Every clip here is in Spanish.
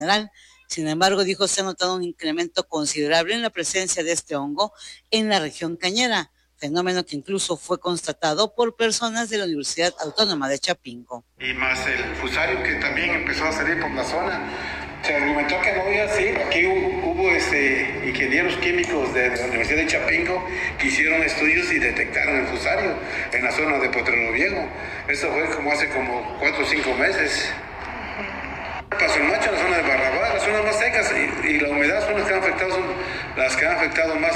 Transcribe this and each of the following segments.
general. Sin embargo, dijo, se ha notado un incremento considerable en la presencia de este hongo en la región cañera, fenómeno que incluso fue constatado por personas de la Universidad Autónoma de Chapingo. Y más el fusario que también empezó a salir por la zona. Se argumentó que no había así. Aquí hubo ingenieros químicos de la Universidad de Chapingo que hicieron estudios y detectaron el fusario en la zona de Potrero Viejo. Eso fue hace 4 o 5 meses. Paso el Macho, la zona de Barrabás, las zonas más secas y la humedad son las que han afectado más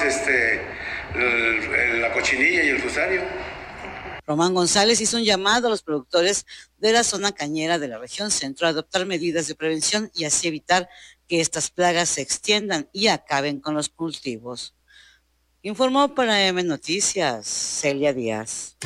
la cochinilla y el fusario. Román González hizo un llamado a los productores de la zona cañera de la región centro a adoptar medidas de prevención y así evitar que estas plagas se extiendan y acaben con los cultivos. Informó para M Noticias, Celia Díaz.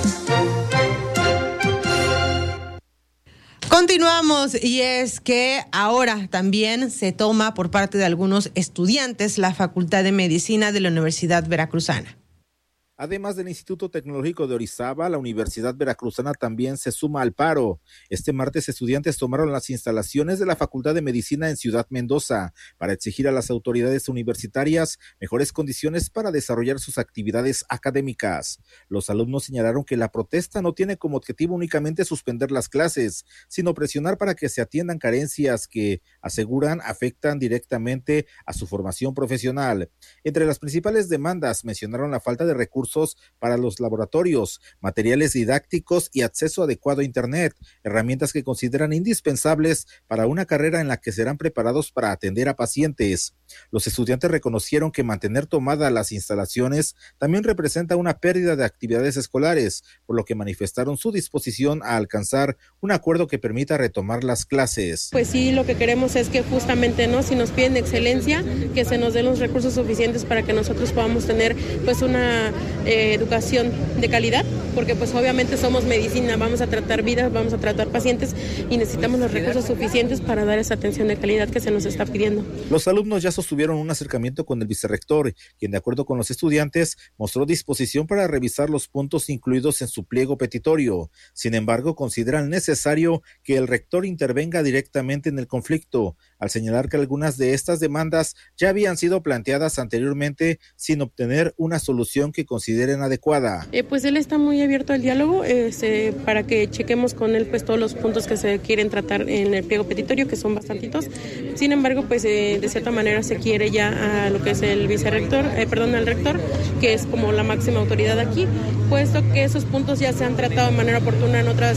Continuamos, y es que ahora también se toma por parte de algunos estudiantes la Facultad de Medicina de la Universidad Veracruzana. Además del Instituto Tecnológico de Orizaba, la Universidad Veracruzana también se suma al paro. Este martes, estudiantes tomaron las instalaciones de la Facultad de Medicina en Ciudad Mendoza para exigir a las autoridades universitarias mejores condiciones para desarrollar sus actividades académicas. Los alumnos señalaron que la protesta no tiene como objetivo únicamente suspender las clases, sino presionar para que se atiendan carencias que, aseguran, afectan directamente a su formación profesional. Entre las principales demandas mencionaron la falta de recursos para los laboratorios, materiales didácticos y acceso adecuado a Internet, herramientas que consideran indispensables para una carrera en la que serán preparados para atender a pacientes. Los estudiantes reconocieron que mantener tomadas las instalaciones también representa una pérdida de actividades escolares, por lo que manifestaron su disposición a alcanzar un acuerdo que permita retomar las clases. Pues sí, lo que queremos es que justamente, ¿no?, si nos piden excelencia, que se nos den los recursos suficientes para que nosotros podamos tener pues una educación de calidad, porque pues obviamente somos medicina, vamos a tratar vidas, vamos a tratar pacientes y necesitamos los recursos suficientes para dar esa atención de calidad que se nos está pidiendo. Los alumnos ya sostuvieron un acercamiento con el vicerrector, quien de acuerdo con los estudiantes mostró disposición para revisar los puntos incluidos en su pliego petitorio. Sin embargo, consideran necesario que el rector intervenga directamente en el conflicto, al señalar que algunas de estas demandas ya habían sido planteadas anteriormente sin obtener una solución que consideren adecuada. Pues él está muy abierto al diálogo para que chequemos con él pues todos los puntos que se quieren tratar en el pliego petitorio, que son bastantitos. Sin embargo, pues de cierta manera se quiere ya a lo que es el vicerrector, al rector, que es como la máxima autoridad aquí, puesto que esos puntos ya se han tratado de manera oportuna en otras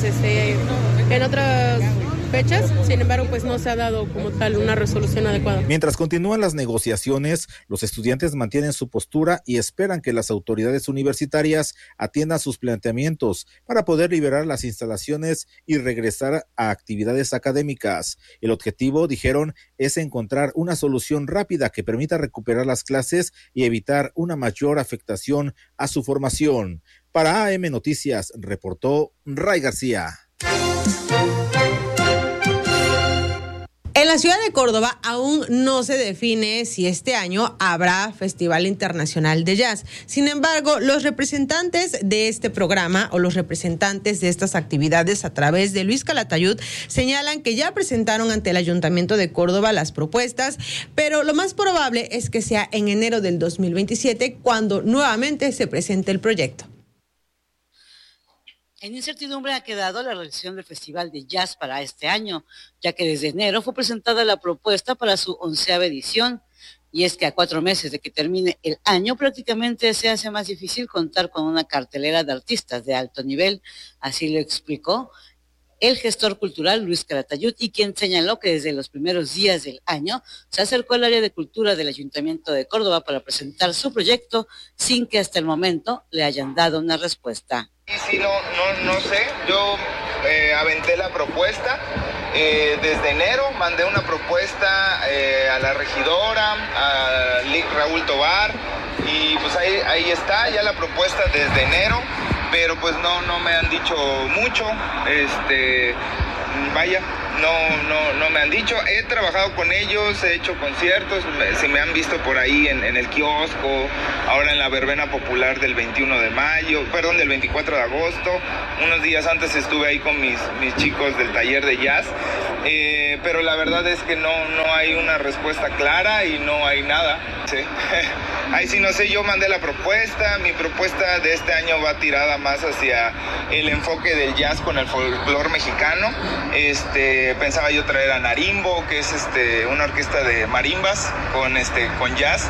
fechas, sin embargo, pues no se ha dado como tal una resolución adecuada. Mientras continúan las negociaciones, los estudiantes mantienen su postura y esperan que las autoridades universitarias atiendan sus planteamientos para poder liberar las instalaciones y regresar a actividades académicas. El objetivo, dijeron, es encontrar una solución rápida que permita recuperar las clases y evitar una mayor afectación a su formación. Para AM Noticias, reportó Ray García. En la ciudad de Córdoba aún no se define si este año habrá Festival Internacional de Jazz. Sin embargo, los representantes de este programa o los representantes de estas actividades a través de Luis Calatayud señalan que ya presentaron ante el Ayuntamiento de Córdoba las propuestas, pero lo más probable es que sea en enero del 2027 cuando nuevamente se presente el proyecto. En incertidumbre ha quedado la realización del Festival de Jazz para este año, ya que desde enero fue presentada la propuesta para su 11ª edición. Y es que a 4 meses de que termine el año, prácticamente se hace más difícil contar con una cartelera de artistas de alto nivel. Así lo explicó el gestor cultural Luis Calatayud, y quien señaló que desde los primeros días del año se acercó al área de cultura del Ayuntamiento de Córdoba para presentar su proyecto sin que hasta el momento le hayan dado una respuesta. Sí, no sé, yo aventé la propuesta, desde enero mandé una propuesta a la regidora, a Raúl Tobar, y pues ahí está ya la propuesta desde enero, pero pues no me han dicho mucho, no me han dicho. He trabajado con ellos, he hecho conciertos, si me han visto por ahí en el kiosco, ahora en la verbena popular del 24 de agosto, unos días antes estuve ahí con mis chicos del taller de jazz, pero la verdad es que no hay una respuesta clara y no hay nada. Sí. Ahí sí no sé, yo mandé la propuesta, mi propuesta de este año va tirada más hacia el enfoque del jazz con el folclore mexicano. Pensaba yo traer a Narimbo, que es una orquesta de marimbas con jazz.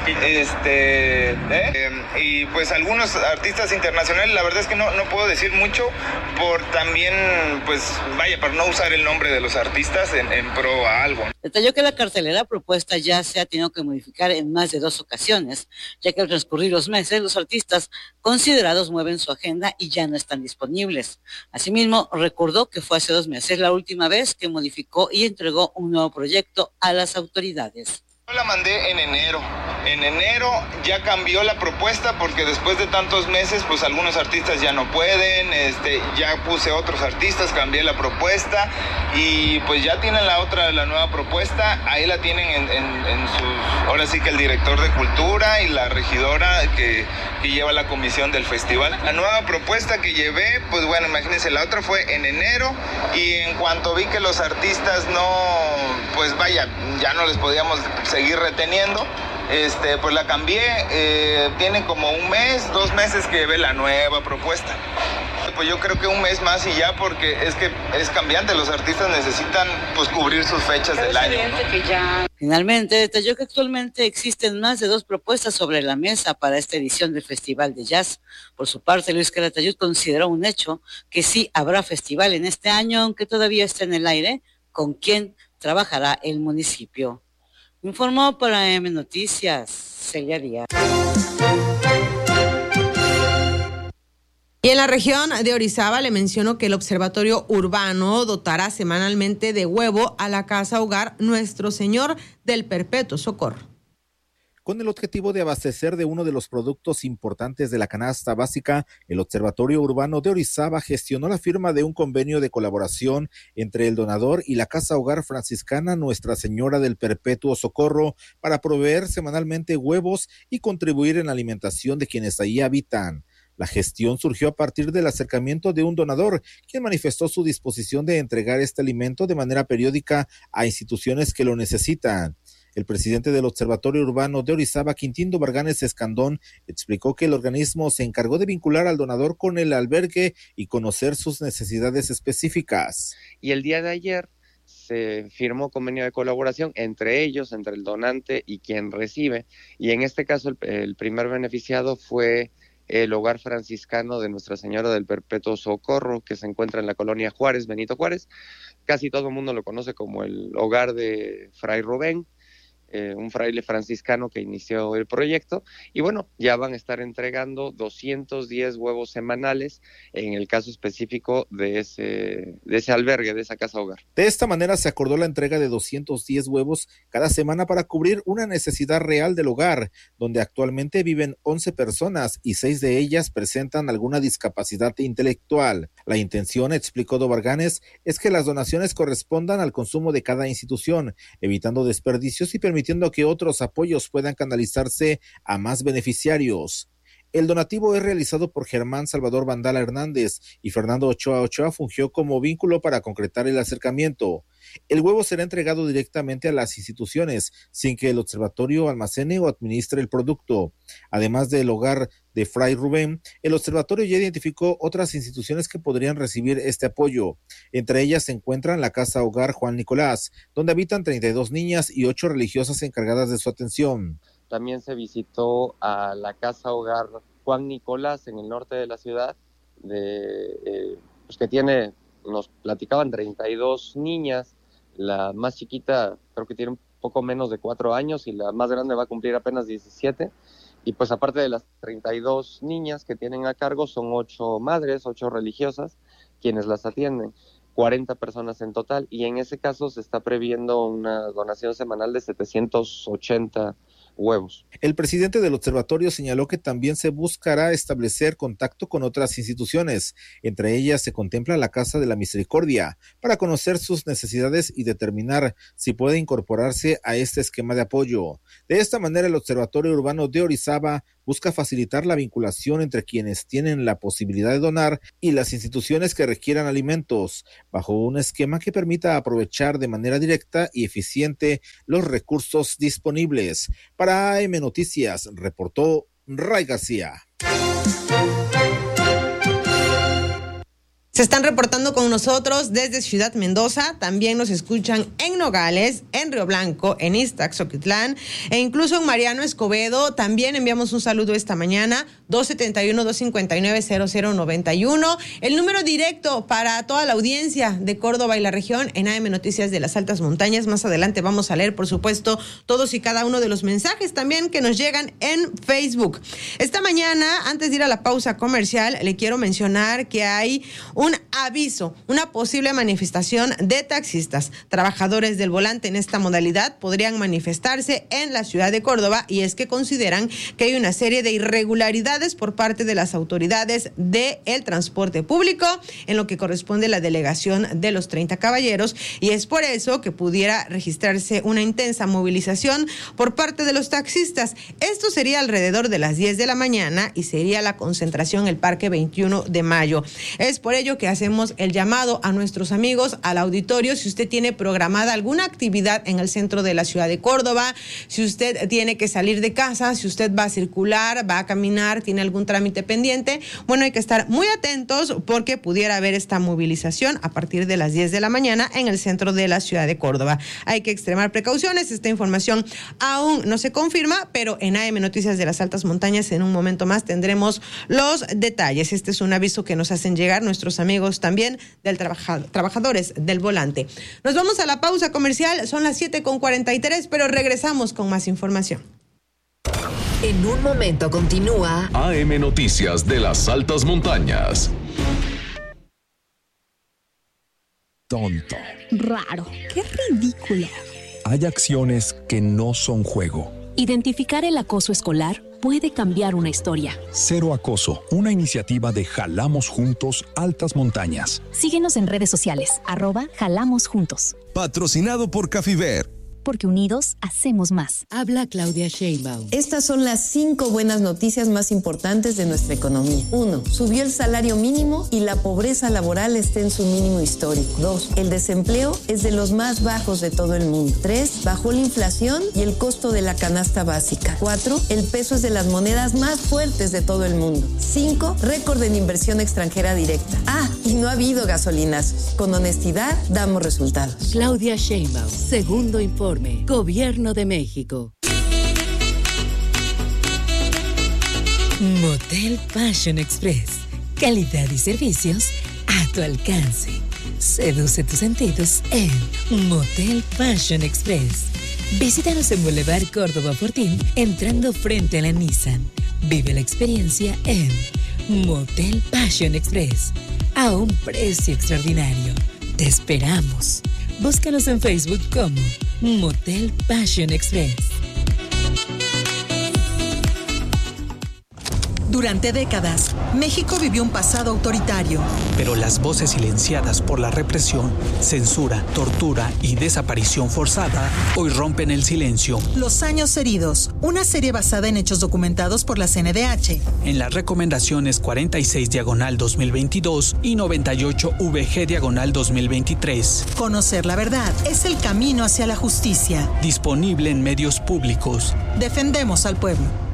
Y pues algunos artistas internacionales, la verdad es que no puedo decir mucho por también, pues vaya, para no usar el nombre de los artistas en pro a algo. Detalló que la cartelera propuesta ya se ha tenido que modificar en más de 2 ocasiones, ya que al transcurrir los meses los artistas considerados mueven su agenda y ya no están disponibles. Asimismo, recordó que fue hace 2 meses la última vez que modificó y entregó un nuevo proyecto a las autoridades. Yo la mandé en enero. En enero ya cambió la propuesta porque después de tantos meses, pues algunos artistas ya no pueden, ya puse otros artistas, cambié la propuesta y pues ya tienen la nueva propuesta, ahí la tienen en sus, ahora sí que el director de cultura y la regidora que lleva la comisión del festival. La nueva propuesta que llevé, pues bueno, imagínense, la otra fue en enero y en cuanto vi que los artistas pues vaya, ya no les podíamos seguir reteniendo, pues la cambié, tiene como 1 mes, 2 meses que ve la nueva propuesta. Pues yo creo que 1 mes más y ya, porque es que es cambiante, los artistas necesitan pues cubrir sus fechas del año, ¿no? Finalmente detalló que actualmente existen más de 2 propuestas sobre la mesa para esta edición del Festival de Jazz. Por su parte, Luis Calatayud consideró un hecho que sí habrá festival en este año, aunque todavía está en el aire con quién trabajará el municipio. Informó para M Noticias, Celia Díaz. Y en la región de Orizaba le menciono que el Observatorio Urbano dotará semanalmente de huevo a la Casa Hogar Nuestro Señor del Perpetuo Socorro. Con el objetivo de abastecer de uno de los productos importantes de la canasta básica, el Observatorio Urbano de Orizaba gestionó la firma de un convenio de colaboración entre el donador y la Casa Hogar Franciscana Nuestra Señora del Perpetuo Socorro para proveer semanalmente huevos y contribuir en la alimentación de quienes ahí habitan. La gestión surgió a partir del acercamiento de un donador, quien manifestó su disposición de entregar este alimento de manera periódica a instituciones que lo necesitan. El presidente del Observatorio Urbano de Orizaba, Quintindo Barganes Escandón, explicó que el organismo se encargó de vincular al donador con el albergue y conocer sus necesidades específicas. Y el día de ayer se firmó convenio de colaboración entre ellos, entre el donante y quien recibe, y en este caso el primer beneficiado fue el Hogar Franciscano de Nuestra Señora del Perpetuo Socorro, que se encuentra en la colonia Juárez, Benito Juárez. Casi todo el mundo lo conoce como el hogar de Fray Rubén, un fraile franciscano que inició el proyecto, y bueno, ya van a estar entregando 210 huevos semanales en el caso específico de ese albergue, de esa casa hogar. De esta manera se acordó la entrega de 210 huevos cada semana para cubrir una necesidad real del hogar, donde actualmente viven 11 personas y 6 de ellas presentan alguna discapacidad intelectual. La intención, explicó Dobarganes, es que las donaciones correspondan al consumo de cada institución, evitando desperdicios y permitiendo que otros apoyos puedan canalizarse a más beneficiarios. El donativo es realizado por Germán Salvador Vandala Hernández y Fernando Ochoa fungió como vínculo para concretar el acercamiento. El huevo será entregado directamente a las instituciones, sin que el observatorio almacene o administre el producto. Además del hogar de Fray Rubén, el observatorio ya identificó otras instituciones que podrían recibir este apoyo. Entre ellas se encuentran la Casa Hogar Juan Nicolás, donde habitan 32 niñas y 8 religiosas encargadas de su atención. También se visitó a la Casa Hogar Juan Nicolás en el norte de la ciudad, pues que tiene, nos platicaban, 32 niñas. La más chiquita creo que tiene un poco menos de 4 años y la más grande va a cumplir apenas 17. Y pues aparte de las 32 niñas que tienen a cargo, son 8 madres, 8 religiosas, quienes las atienden. 40 personas en total, y en ese caso se está previendo una donación semanal de 780 huevos. El presidente del observatorio señaló que también se buscará establecer contacto con otras instituciones, entre ellas se contempla la Casa de la Misericordia, para conocer sus necesidades y determinar si puede incorporarse a este esquema de apoyo. De esta manera, el Observatorio Urbano de Orizaba busca facilitar la vinculación entre quienes tienen la posibilidad de donar y las instituciones que requieran alimentos, bajo un esquema que permita aprovechar de manera directa y eficiente los recursos disponibles. Para AM Noticias, reportó Ray García. Se están reportando con nosotros desde Ciudad Mendoza, también nos escuchan en Nogales, en Río Blanco, en Iztaxoquitlán e incluso en Mariano Escobedo. También enviamos un saludo esta mañana, 271-259-0091. El número directo para toda la audiencia de Córdoba y la región en AM Noticias de las Altas Montañas. Más adelante vamos a leer, por supuesto, todos y cada uno de los mensajes también que nos llegan en Facebook. Esta mañana, antes de ir a la pausa comercial, le quiero mencionar que hay un aviso, una posible manifestación de taxistas. Trabajadores del volante en esta modalidad podrían manifestarse en la ciudad de Córdoba, y es que consideran que hay una serie de irregularidades por parte de las autoridades del transporte público en lo que corresponde a la delegación de los 30 caballeros, y es por eso que pudiera registrarse una intensa movilización por parte de los taxistas. Esto sería alrededor de las 10 de la mañana y sería la concentración en el Parque 21 de Mayo. Es por ello que hacemos el llamado a nuestros amigos, al auditorio. Si usted tiene programada alguna actividad en el centro de la ciudad de Córdoba, si usted tiene que salir de casa, si usted va a circular, va a caminar, tiene algún trámite pendiente, bueno, hay que estar muy atentos porque pudiera haber esta movilización a partir de las 10 de la mañana en el centro de la ciudad de Córdoba. Hay que extremar precauciones. Esta información aún no se confirma, pero en AM Noticias de las Altas Montañas en un momento más tendremos los detalles. Este es un aviso que nos hacen llegar nuestros amigos también del trabajadores del volante. Nos vamos a la pausa comercial, son las 7:43, pero regresamos con más información. En un momento continúa AM Noticias de las Altas Montañas. Tonto. Raro. Qué ridículo. Hay acciones que no son juego. Identificar el acoso escolar puede cambiar una historia. Cero Acoso, una iniciativa de Jalamos Juntos Altas Montañas. Síguenos en redes sociales, @Jalamos Juntos. Patrocinado por Cafiber. Porque unidos hacemos más. Habla Claudia Sheinbaum. Estas son las 5 buenas noticias más importantes de nuestra economía. 1. Subió el salario mínimo y la pobreza laboral está en su mínimo histórico. 2. El desempleo es de los más bajos de todo el mundo. 3. Bajó la inflación y el costo de la canasta básica. 4. El peso es de las monedas más fuertes de todo el mundo. 5. Récord en inversión extranjera directa. Y no ha habido gasolinazos. Con honestidad damos resultados. Claudia Sheinbaum, segundo informe. Gobierno de México. Motel Fashion Express. Calidad y servicios a tu alcance. Seduce tus sentidos en Motel Fashion Express. Visítanos en Boulevard Córdoba Fortín, entrando frente a la Nissan. Vive la experiencia en Motel Fashion Express. A un precio extraordinario. Te esperamos. Búscanos en Facebook como Motel Fashion Express. Durante décadas, México vivió un pasado autoritario. Pero las voces silenciadas por la represión, censura, tortura y desaparición forzada hoy rompen el silencio. Los años heridos, una serie basada en hechos documentados por la CNDH. En las recomendaciones 46/2022 y 98/VG/2023. Conocer la verdad es el camino hacia la justicia. Disponible en medios públicos. Defendemos al pueblo.